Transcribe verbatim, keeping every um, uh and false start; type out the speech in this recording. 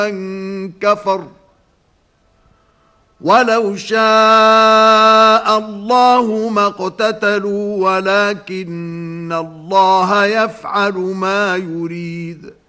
من كفر ولو شاء الله ما اقتتلوا ولكن الله يفعل ما يريد